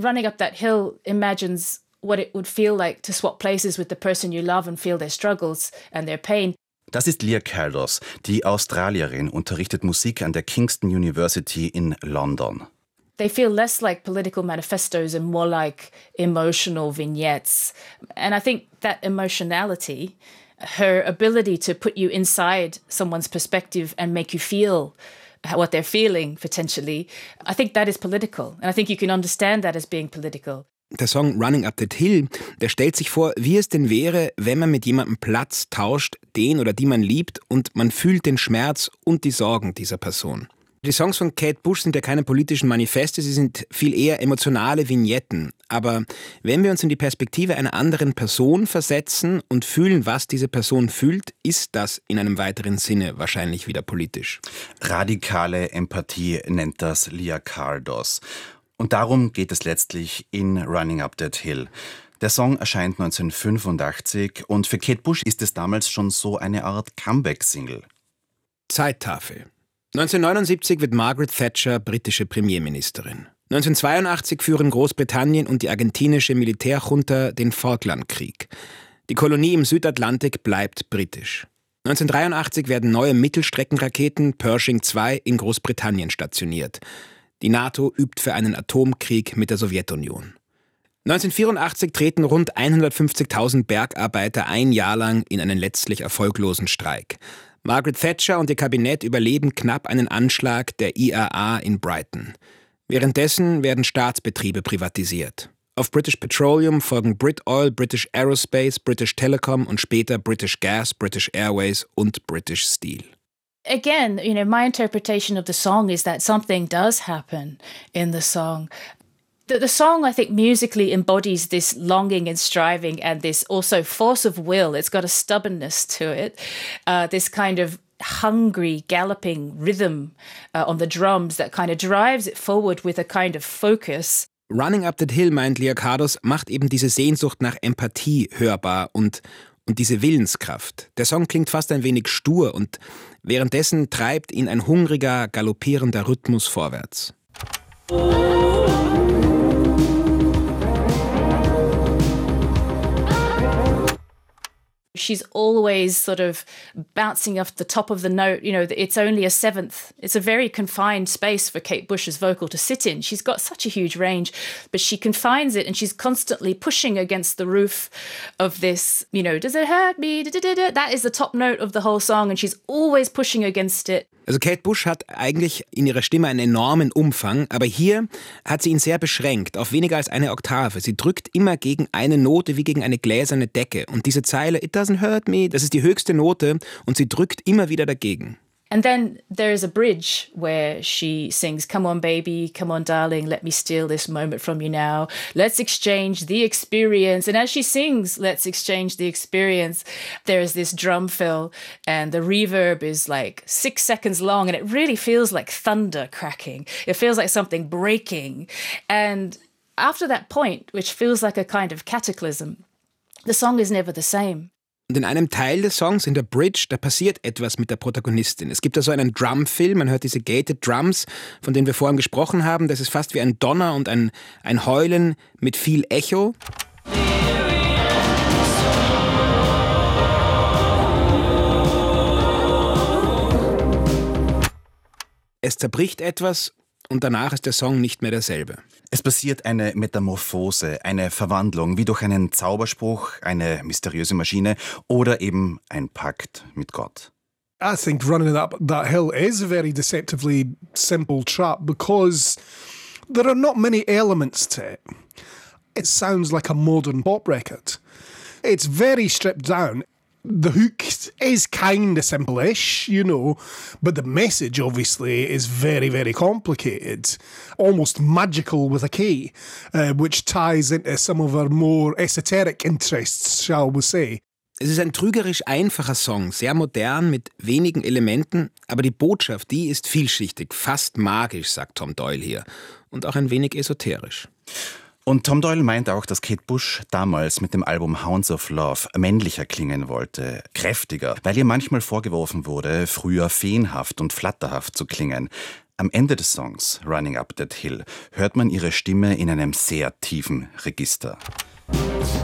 Running Up That Hill imagines what it would feel like to swap places with the person you love and feel their struggles and their pain. Das ist Leah Caldos, die Australierin, unterrichtet Musik an der Kingston University in London. They feel less like political manifestos and more like emotional vignettes. And I think that emotionality, her ability to put you inside someone's perspective and make you feel what they're feeling potentially, I think that is political. And I think you can understand that as being political. Der Song Running Up That Hill, der stellt sich vor, wie es denn wäre, wenn man mit jemandem Platz tauscht, den oder die man liebt, und man fühlt den Schmerz und die Sorgen dieser Person. Die Songs von Kate Bush sind ja keine politischen Manifeste, sie sind viel eher emotionale Vignetten. Aber wenn wir uns in die Perspektive einer anderen Person versetzen und fühlen, was diese Person fühlt, ist das in einem weiteren Sinne wahrscheinlich wieder politisch. Radikale Empathie nennt das Leah Caldos. Und darum geht es letztlich in Running Up That Hill. Der Song erscheint 1985 und für Kate Bush ist es damals schon so eine Art Comeback-Single. Zeittafel. 1979 wird Margaret Thatcher britische Premierministerin. 1982 führen Großbritannien und die argentinische Militärjunta den Falklandkrieg. Die Kolonie im Südatlantik bleibt britisch. 1983 werden neue Mittelstreckenraketen Pershing II in Großbritannien stationiert. Die NATO übt für einen Atomkrieg mit der Sowjetunion. 1984 treten rund 150.000 Bergarbeiter ein Jahr lang in einen letztlich erfolglosen Streik. Margaret Thatcher und ihr Kabinett überleben knapp einen Anschlag der IAA in Brighton. Währenddessen werden Staatsbetriebe privatisiert. Auf British Petroleum folgen Brit Oil, British Aerospace, British Telecom und später British Gas, British Airways und British Steel. Again, my interpretation of the song is that something does happen in the song. The song, I think, musically embodies this longing and striving and this also force of will. It's got a stubbornness to it, this kind of hungry, galloping rhythm on the drums that kind of drives it forward with a kind of focus. Running Up That Hill, meint Leah Caldos, macht eben diese Sehnsucht nach Empathie hörbar und diese Willenskraft. Der Song klingt fast ein wenig stur und währenddessen treibt ihn ein hungriger, galoppierender Rhythmus vorwärts. She's always sort of bouncing off the top of the note. It's only a seventh. It's a very confined space for Kate Bush's vocal to sit in. She's got such a huge range, but she confines it and she's constantly pushing against the roof of this, does it hurt me? That is the top note of the whole song and she's always pushing against it. Also Kate Bush hat eigentlich in ihrer Stimme einen enormen Umfang, aber hier hat sie ihn sehr beschränkt, auf weniger als eine Oktave. Sie drückt immer gegen eine Note wie gegen eine gläserne Decke. Und diese Zeile, "It doesn't hurt me", das ist die höchste Note und sie drückt immer wieder dagegen. And then there is a bridge where she sings, "Come on, baby, come on, darling, let me steal this moment from you now. Let's exchange the experience." And as she sings, "Let's exchange the experience," there is this drum fill and the reverb is like 6 seconds long and it really feels like thunder cracking. It feels like something breaking. And after that point, which feels like a kind of cataclysm, the song is never the same. Und in einem Teil des Songs, in der Bridge, da passiert etwas mit der Protagonistin. Es gibt da so einen Drumfill, man hört diese gated Drums, von denen wir vorhin gesprochen haben. Das ist fast wie ein Donner und ein Heulen mit viel Echo. Es zerbricht etwas und danach ist der Song nicht mehr derselbe. Es passiert eine Metamorphose, eine Verwandlung, wie durch einen Zauberspruch, eine mysteriöse Maschine oder eben ein Pakt mit Gott. I think Running Up That Hill is a very deceptively simple track because there are not many elements to it. It sounds like a modern pop record. It's very stripped down. The hook is kind of simple-ish, but the message obviously is very, very complicated, almost magical with a K, which ties into some of our more esoteric interests, shall we say. Es ist ein trügerisch einfacher Song, sehr modern, mit wenigen Elementen, aber die Botschaft, die ist vielschichtig, fast magisch, sagt Tom Doyle hier, und auch ein wenig esoterisch. Und Tom Doyle meint auch, dass Kate Bush damals mit dem Album Hounds of Love männlicher klingen wollte, kräftiger, weil ihr manchmal vorgeworfen wurde, früher feenhaft und flatterhaft zu klingen. Am Ende des Songs Running Up That Hill hört man ihre Stimme in einem sehr tiefen Register.